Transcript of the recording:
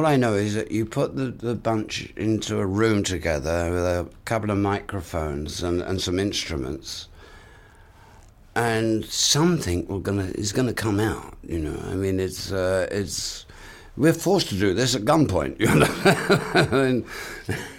I know is that you put the bunch into a room together with a couple of microphones and some instruments, and something is gonna come out. You know, I mean, it's we're forced to do this at gunpoint. You know, I mean,